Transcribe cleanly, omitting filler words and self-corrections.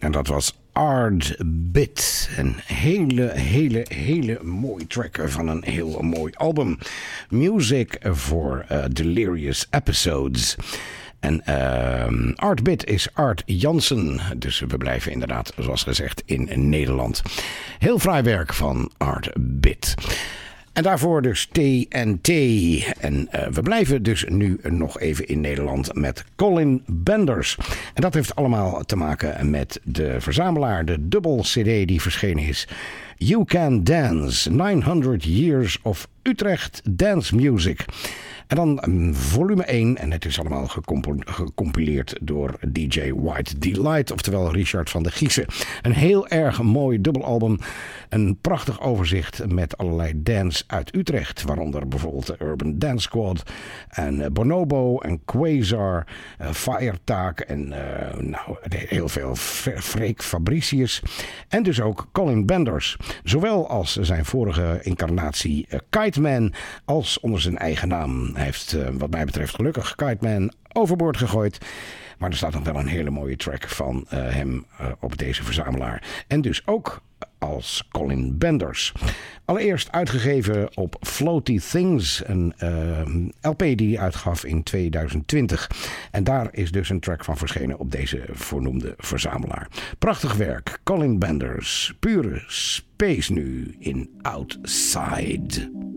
En dat was Art Bit. Een hele mooie track van een heel mooi album. Music for Delirious Episodes. En Art Bit is Art Jansen. Dus we blijven inderdaad, zoals gezegd, in Nederland. Heel fraai werk van Art Bit. En daarvoor dus TNT. En we blijven dus nu nog even in Nederland met Colin Benders. En dat heeft allemaal te maken met de verzamelaar, de dubbel CD die verschenen is. You Can Dance, 900 Years of Utrecht Dance Music. En dan volume 1, en het is allemaal gecompileerd door DJ White Delight, oftewel Richard van der Giezen. Een heel erg mooi dubbelalbum, een prachtig overzicht met allerlei dance uit Utrecht, waaronder bijvoorbeeld de Urban Dance Squad en Bonobo en Quasar, Firetaak en heel veel Freek Fabricius. En dus ook Colin Benders, zowel als zijn vorige incarnatie Kite Man, als onder zijn eigen naam. Hij heeft wat mij betreft gelukkig Kite Man overboord gegooid. Maar er staat nog wel een hele mooie track van hem op deze verzamelaar. En dus ook als Colin Benders. Allereerst uitgegeven op Floaty Things, een LP die hij uitgaf in 2020. En daar is dus een track van verschenen op deze voornoemde verzamelaar. Prachtig werk, Colin Benders, pure space nu in Outside.